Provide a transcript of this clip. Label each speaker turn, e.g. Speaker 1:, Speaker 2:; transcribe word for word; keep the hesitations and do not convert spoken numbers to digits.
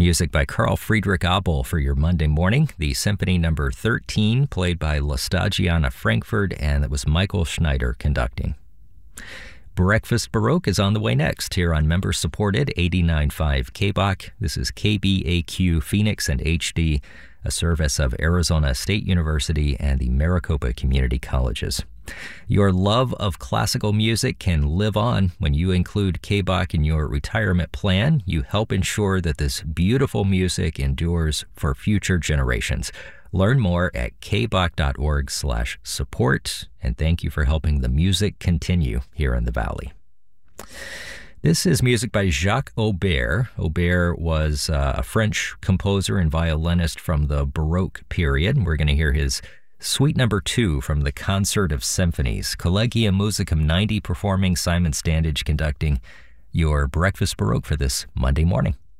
Speaker 1: Music by Carl Friedrich Abel for your Monday morning. The Symphony Number thirteen, played by La Stagiana Frankfurt, and that was Michael Schneider conducting. Breakfast Baroque is on the way next here on member-supported eighty-nine point five K B A C. This is K B A Q Phoenix and H D, a service of Arizona State University and the Maricopa Community Colleges. Your love of classical music can live on when you include K B A C in your retirement plan. You help ensure that this beautiful music endures for future generations. Learn more at kbac.org slash support, and thank you for helping the music continue here in the Valley. This is music by Jacques Aubert. Aubert was uh, a French composer and violinist from the Baroque period. We're going to hear his Suite Number Two from the Concert of Symphonies. Collegium Musicum ninety performing, Simon Standage conducting your Breakfast Baroque for this Monday morning.